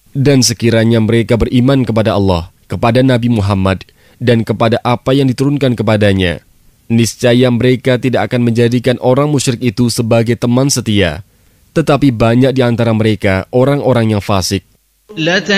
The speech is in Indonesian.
Dan sekiranya mereka beriman kepada Allah, kepada Nabi Muhammad, dan kepada apa yang diturunkan kepadanya, niscaya mereka tidak akan menjadikan orang musyrik itu sebagai teman setia. Tetapi banyak di antara mereka orang-orang yang fasik.